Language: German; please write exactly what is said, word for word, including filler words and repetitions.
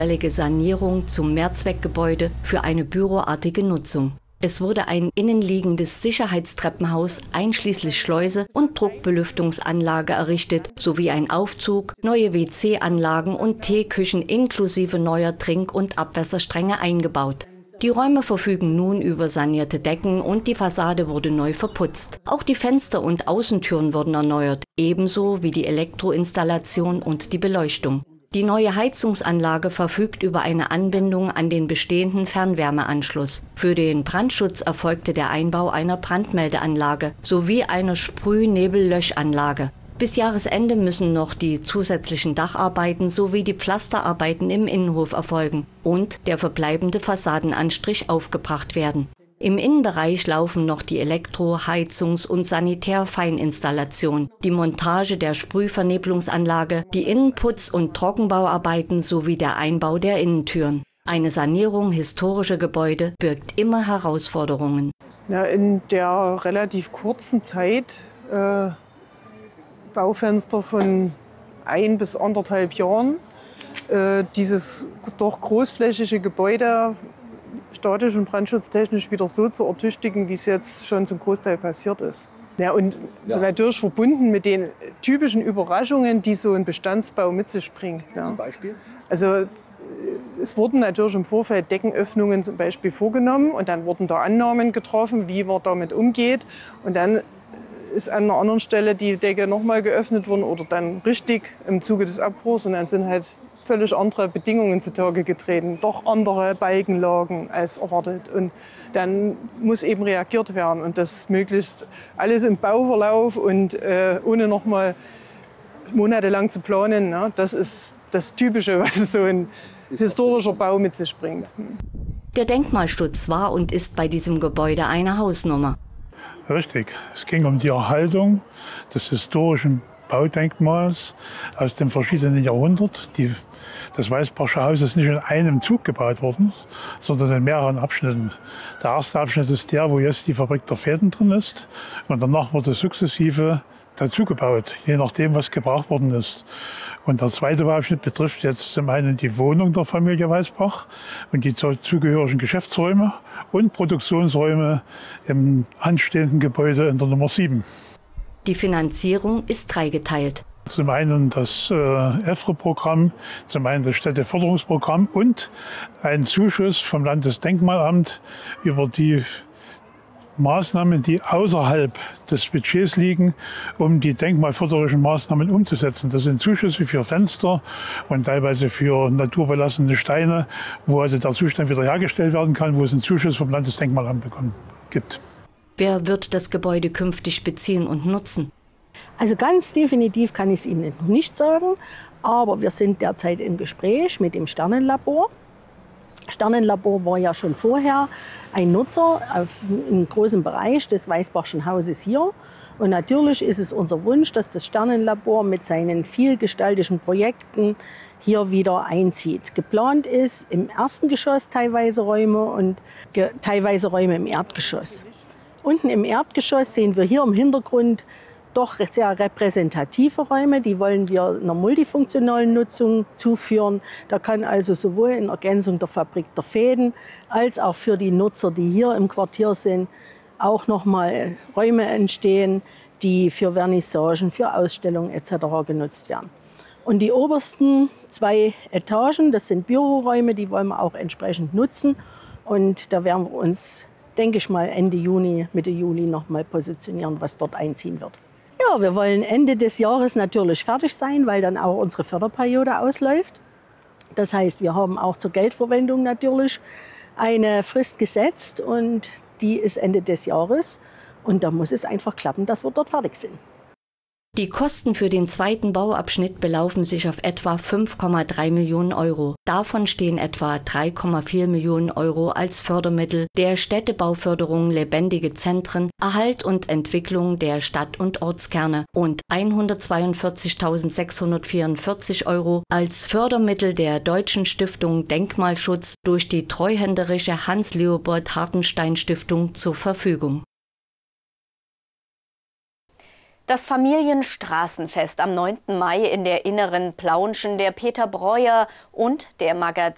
Sanierung zum Mehrzweckgebäude für eine büroartige Nutzung. Es wurde ein innenliegendes Sicherheitstreppenhaus einschließlich Schleuse und Druckbelüftungsanlage errichtet, sowie ein Aufzug, neue W C-Anlagen und Teeküchen inklusive neuer Trink- und Abwässerstränge eingebaut. Die Räume verfügen nun über sanierte Decken und die Fassade wurde neu verputzt. Auch die Fenster und Außentüren wurden erneuert, ebenso wie die Elektroinstallation und die Beleuchtung. Die neue Heizungsanlage verfügt über eine Anbindung an den bestehenden Fernwärmeanschluss. Für den Brandschutz erfolgte der Einbau einer Brandmeldeanlage sowie einer Sprühnebellöschanlage. Bis Jahresende müssen noch die zusätzlichen Dacharbeiten sowie die Pflasterarbeiten im Innenhof erfolgen und der verbleibende Fassadenanstrich aufgebracht werden. Im Innenbereich laufen noch die Elektro-, Heizungs- und Sanitärfeininstallation, die Montage der Sprühvernebelungsanlage, die Innenputz- und Trockenbauarbeiten sowie der Einbau der Innentüren. Eine Sanierung historischer Gebäude birgt immer Herausforderungen. Ja, in der relativ kurzen Zeit, äh, Baufenster von ein bis anderthalb Jahren, äh, dieses doch großflächige Gebäude statisch und brandschutztechnisch wieder so zu ertüchtigen, wie es jetzt schon zum Großteil passiert ist. Ja, und ja. natürlich verbunden mit den typischen Überraschungen, die so ein Bestandsbau mit sich bringt. Ja. Zum Beispiel? Also es wurden natürlich im Vorfeld Deckenöffnungen zum Beispiel vorgenommen und dann wurden da Annahmen getroffen, wie man damit umgeht. Und dann ist an einer anderen Stelle die Decke nochmal geöffnet worden oder dann richtig im Zuge des Abbruchs und dann sind halt völlig andere Bedingungen zutage getreten, doch andere Balkenlagen als erwartet. Und dann muss eben reagiert werden und das möglichst alles im Bauverlauf und äh, ohne noch mal monatelang zu planen. Ne? Das ist das Typische, was so ein historischer Bau mit sich bringt. Der Denkmalschutz war und ist bei diesem Gebäude eine Hausnummer. Richtig, es ging um die Erhaltung des historischen Baudenkmals aus dem verschiedenen Jahrhundert. Die, das Weißbachsche Haus ist nicht in einem Zug gebaut worden, sondern in mehreren Abschnitten. Der erste Abschnitt ist der, wo jetzt die Fabrik der Fäden drin ist. Und danach wurde sukzessive dazu gebaut, je nachdem, was gebraucht worden ist. Und der zweite Abschnitt betrifft jetzt zum einen die Wohnung der Familie Weißbach und die zugehörigen Geschäftsräume und Produktionsräume im anstehenden Gebäude in der Nummer sieben. Die Finanzierung ist dreigeteilt. Zum einen das äh, E F R E-Programm, zum einen das Städteförderungsprogramm und ein Zuschuss vom Landesdenkmalamt über die Maßnahmen, die außerhalb des Budgets liegen, um die denkmalförderlichen Maßnahmen umzusetzen. Das sind Zuschüsse für Fenster und teilweise für naturbelassene Steine, wo also der Zustand wiederhergestellt werden kann, wo es einen Zuschuss vom Landesdenkmalamt bekommen gibt. Wer wird das Gebäude künftig beziehen und nutzen? Also ganz definitiv kann ich es Ihnen noch nicht sagen, aber wir sind derzeit im Gespräch mit dem Sternenlabor. Sternenlabor war ja schon vorher ein Nutzer auf einem großen Bereich des Weißbachschen Hauses hier. Und natürlich ist es unser Wunsch, dass das Sternenlabor mit seinen vielgestaltigen Projekten hier wieder einzieht. Geplant ist im ersten Geschoss teilweise Räume und teilweise Räume im Erdgeschoss. Unten im Erdgeschoss sehen wir hier im Hintergrund doch sehr repräsentative Räume. Die wollen wir einer multifunktionalen Nutzung zuführen. Da kann also sowohl in Ergänzung der Fabrik der Fäden als auch für die Nutzer, die hier im Quartier sind, auch nochmal Räume entstehen, die für Vernissagen, für Ausstellungen et cetera genutzt werden. Und die obersten zwei Etagen, das sind Büroräume, die wollen wir auch entsprechend nutzen. Und da werden wir uns, denke ich mal, Ende Juni, Mitte Juli noch mal positionieren, was dort einziehen wird. Ja, wir wollen Ende des Jahres natürlich fertig sein, weil dann auch unsere Förderperiode ausläuft. Das heißt, wir haben auch zur Geldverwendung natürlich eine Frist gesetzt und die ist Ende des Jahres. Und da muss es einfach klappen, dass wir dort fertig sind. Die Kosten für den zweiten Bauabschnitt belaufen sich auf etwa fünf Komma drei Millionen Euro. Davon stehen etwa drei Komma vier Millionen Euro als Fördermittel der Städtebauförderung Lebendige Zentren, Erhalt und Entwicklung der Stadt- und Ortskerne und hundertzweiundvierzigtausendsechshundertvierundvierzig Euro als Fördermittel der Deutschen Stiftung Denkmalschutz durch die treuhänderische Hans-Leopold-Hartenstein-Stiftung zur Verfügung. Das Familienstraßenfest am neunten Mai in der inneren Plaunchen der Peter Breuer und der Magazin